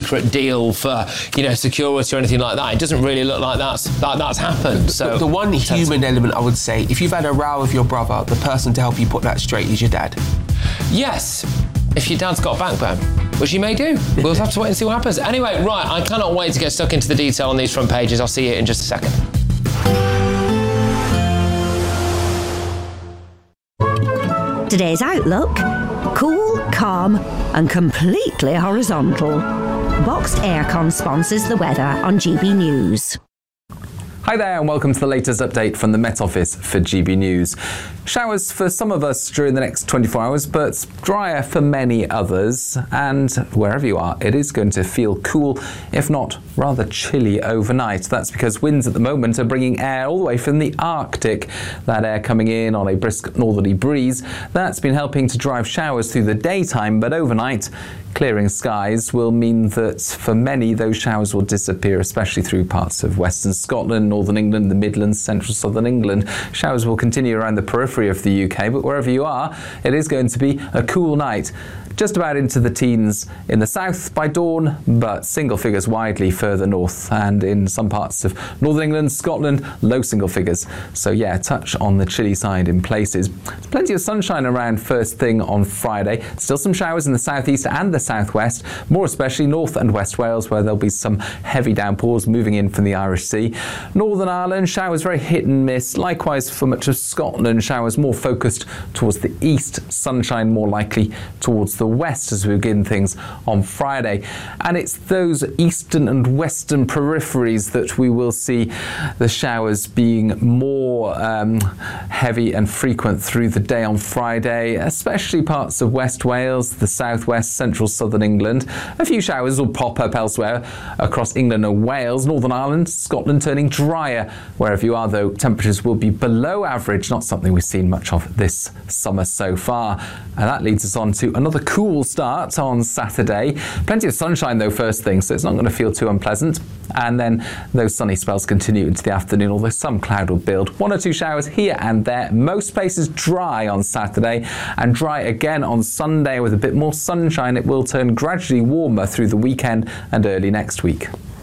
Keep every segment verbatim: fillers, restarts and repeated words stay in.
secret deal for, you know, security or anything like that. It doesn't really look like that's that, that's happened. So the, the one human element, I would say, if you've had a row with your brother, the person to help you put that straight is your dad. Yes, if your dad's got a backbone, which he may do. We'll have to wait and see what happens. Anyway, right, I cannot wait to get stuck into the detail on these front pages. I'll see you in just a second. Today's outlook: cool, calm and completely horizontal. Boxed Aircon sponsors the weather on G B News. Hi there and welcome to the latest update from the Met Office for G B News. Showers for some of us during the next twenty-four hours, but drier for many others. And wherever you are, it is going to feel cool, if not rather chilly overnight. That's because winds at the moment are bringing air all the way from the Arctic. That air coming in on a brisk northerly breeze. That's been helping to drive showers through the daytime, but overnight, clearing skies will mean that for many those showers will disappear, especially through parts of western Scotland, northern England, the Midlands, central southern England. Showers will continue around the periphery of the U K, but wherever you are, it is going to be a cool night. Just about into the teens in the south by dawn, but single figures widely further north, and in some parts of northern England, Scotland, low single figures. So yeah, touch on the chilly side in places. There's plenty of sunshine around first thing on Friday. Still some showers in the southeast and the southwest, more especially north and west Wales, where there'll be some heavy downpours moving in from the Irish Sea. Northern Ireland, showers very hit and miss. Likewise for much of Scotland, showers more focused towards the east, sunshine more likely towards the west as we begin things on Friday. And it's those eastern and western peripheries that we will see the showers being more um, heavy and frequent through the day on Friday, especially parts of West Wales, the southwest, central southern England. A few showers will pop up elsewhere across England and Wales. Northern Ireland, Scotland turning drier. Wherever you are though, temperatures will be below average, not something we've seen much of this summer so far. And that leads us on to another cool start on Saturday. Plenty of sunshine though first thing, so it's not going to feel too unpleasant. And then those sunny spells continue into the afternoon, although some cloud will build. One or two showers here and there. Most places dry on Saturday and dry again on Sunday with a bit more sunshine. It will turn gradually warmer through the weekend and early next week.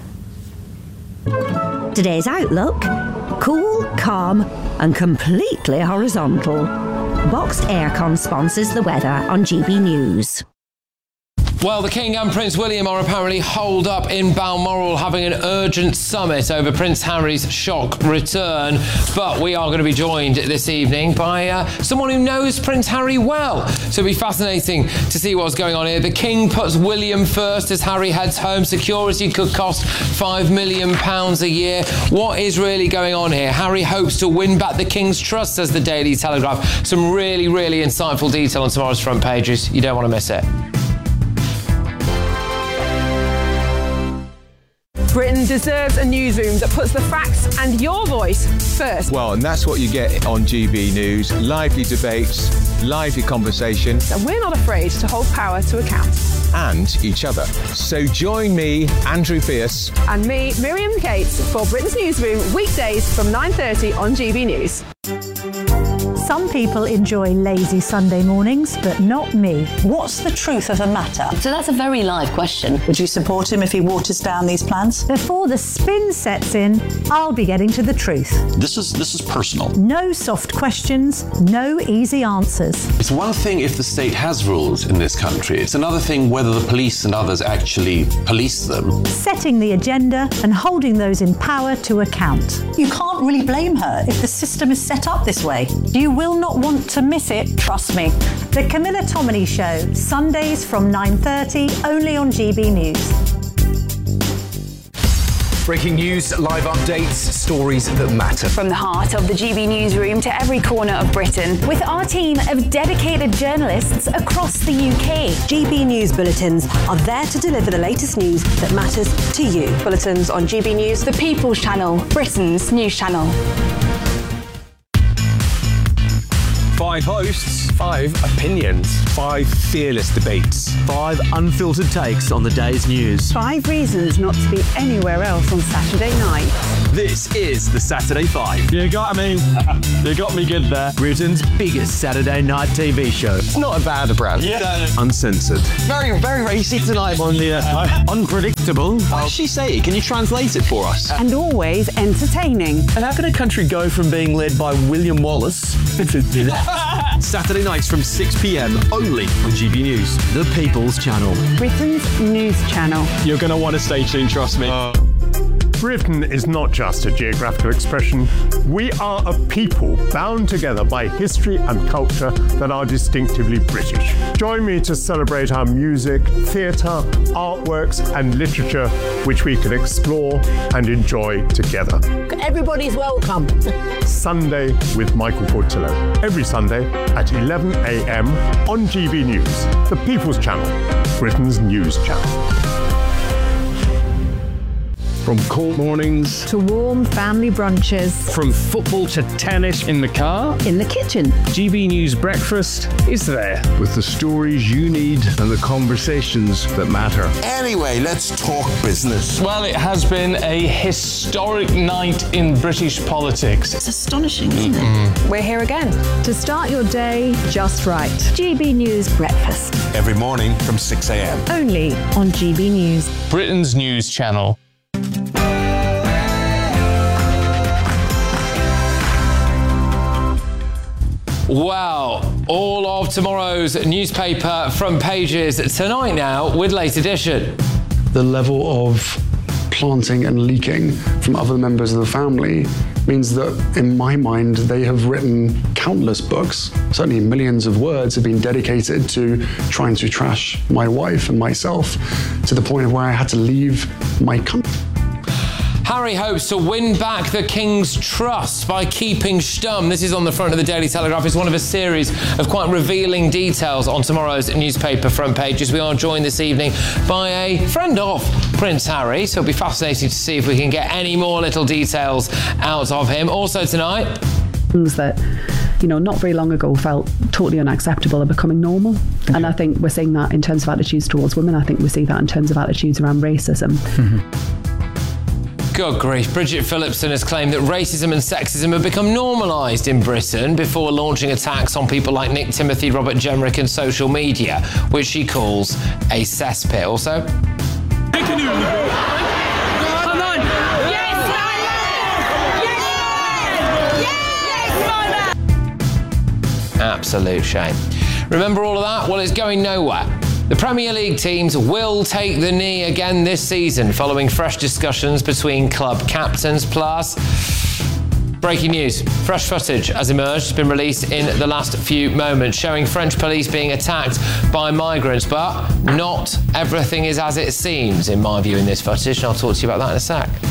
Today's outlook: cool, calm and completely horizontal. Boxed Aircon sponsors the weather on G B News. Well, the King and Prince William are apparently holed up in Balmoral having an urgent summit over Prince Harry's shock return. But we are going to be joined this evening by uh, someone who knows Prince Harry well. So it'll be fascinating to see what's going on here. The King puts William first as Harry heads home. Security could cost five million pounds a year. What is really going on here? Harry hopes to win back the King's trust, says the Daily Telegraph. Some really, really insightful detail on tomorrow's front pages. You don't want to miss it. Britain deserves a newsroom that puts the facts and your voice first. Well, and that's what you get on G B News. Lively debates, lively conversation. And we're not afraid to hold power to account. And each other. So join me, Andrew Pierce. And me, Miriam Cates, for Britain's Newsroom, weekdays from nine thirty on G B News. Some people enjoy lazy Sunday mornings, but not me. What's the truth of the matter? So that's a very live question. Would you support him if he waters down these plans? Before the spin sets in, I'll be getting to the truth. This is this is personal. No soft questions, no easy answers. It's one thing if the state has rules in this country. It's another thing whether the police and others actually police them. Setting the agenda and holding those in power to account. You can't really blame her if the system is set up this way. You will not want to miss it, trust me. The Camilla Tominey Show, Sundays from nine thirty, only on G B News. Breaking news, live updates, stories that matter. From the heart of the G B Newsroom to every corner of Britain, with our team of dedicated journalists across the U K. G B News Bulletins are there to deliver the latest news that matters to you. Bulletins on G B News, the People's Channel, Britain's news channel. Five hosts. Five opinions. Five fearless debates. Five unfiltered takes on the day's news. Five reasons not to be anywhere else on Saturday night. This is the Saturday Five. You got me. You got me good there. Britain's biggest Saturday night T V show. It's not a bad brand. Yeah. Uncensored. Very, very racy tonight on the uh, unpredictable. What did she say? Can you translate it for us? And always entertaining. And how can a country go from being led by William Wallace to Saturday nights from six p.m. only on G B News. The People's Channel. Britain's news channel. You're going to want to stay tuned, trust me. Uh. Britain is not just a geographical expression. We are a people bound together by history and culture that are distinctively British. Join me to celebrate our music, theatre, artworks and literature, which we can explore and enjoy together. Everybody's welcome. Sunday with Michael Portillo. Every Sunday at eleven a.m. on G B News, the People's Channel, Britain's news channel. From cold mornings to warm family brunches. From football to tennis in the car. In the kitchen. G B News Breakfast is there. With the stories you need and the conversations that matter. Anyway, let's talk business. Well, it has been a historic night in British politics. It's astonishing, isn't mm-hmm. it? We're here again to start your day just right. G B News Breakfast. Every morning from six a.m. Only on G B News. Britain's news channel. Well, all of tomorrow's newspaper front pages tonight now with Late Edition. The level of planting and leaking from other members of the family means that, in my mind, they have written countless books. Certainly millions of words have been dedicated to trying to trash my wife and myself to the point of where I had to leave my country. Harry hopes to win back the King's trust by keeping Stum. This is on the front of the Daily Telegraph. It's one of a series of quite revealing details on tomorrow's newspaper front pages. We are joined this evening by a friend of Prince Harry, so it'll be fascinating to see if we can get any more little details out of him. Also tonight, things that, you know, not very long ago felt totally unacceptable are becoming normal. Okay. And I think we're seeing that in terms of attitudes towards women. I think we see that in terms of attitudes around racism. Mm-hmm. Good grief. Bridget Phillipson has claimed that racism and sexism have become normalised in Britain before launching attacks on people like Nick Timothy, Robert Jenrick and social media, which she calls a cesspit. Also, Come on! Yes, Yes! Yes! absolute shame. Remember all of that? Well, it's going nowhere. The Premier League teams will take the knee again this season following fresh discussions between club captains. Plus, breaking news. Fresh footage has emerged, it's been released in the last few moments, showing French police being attacked by migrants. But not everything is as it seems, in my view, in this footage. And I'll talk to you about that in a sec.